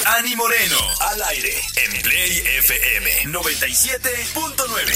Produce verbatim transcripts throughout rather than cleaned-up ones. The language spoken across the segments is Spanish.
Ani Moreno, al aire, en Play F M noventa y siete punto nueve.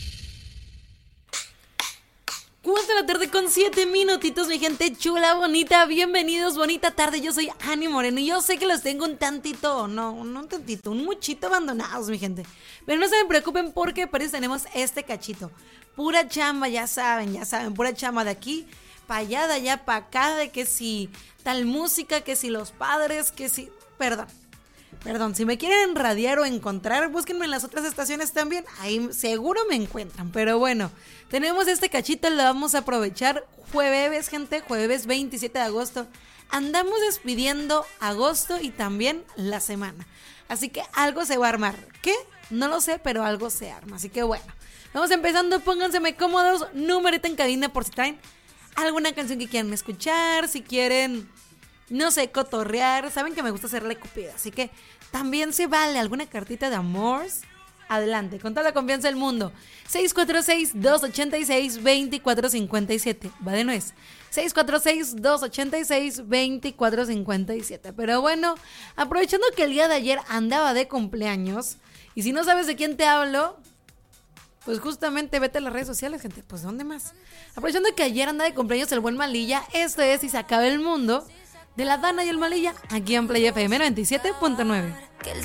cuatro de la tarde con siete minutitos, mi gente chula, bonita. Bienvenidos, bonita tarde. Yo soy Ani Moreno y yo sé que los tengo un tantito, no, no un tantito, un muchito abandonados, mi gente. Pero no se me preocupen porque por eso tenemos este cachito. Pura chamba, ya saben, ya saben, pura chamba de aquí para allá, de allá para acá, de que si tal música, que si los padres, que si... Perdón. Perdón, si me quieren radiar o encontrar, búsquenme en las otras estaciones también. Ahí seguro me encuentran. Pero bueno, tenemos este cachito, lo vamos a aprovechar. Jueves, gente, jueves veintisiete de agosto. Andamos despidiendo agosto y también la semana. Así que algo se va a armar. ¿Qué? No lo sé, pero algo se arma. Así que bueno, vamos empezando. Pónganseme cómodos. Numerito en cabina por si traen alguna canción que quieran escuchar. Si quieren... no sé, cotorrear, saben que me gusta hacerle cupida, así que también se vale alguna cartita de amor. Adelante, con toda la confianza del mundo. seis cuatro seis, dos ocho seis, dos cuatro cinco siete, va de nuez. seis cuatro seis, dos ocho seis, dos cuatro cinco siete. Pero bueno, aprovechando que el día de ayer andaba de cumpleaños, y si no sabes de quién te hablo, pues justamente vete a las redes sociales, gente, pues ¿dónde más? Aprovechando que ayer anda de cumpleaños el buen Malilla, esto es Y se acaba el mundo, de la Dana y el Malilla, aquí en Play F M noventa y siete punto nueve.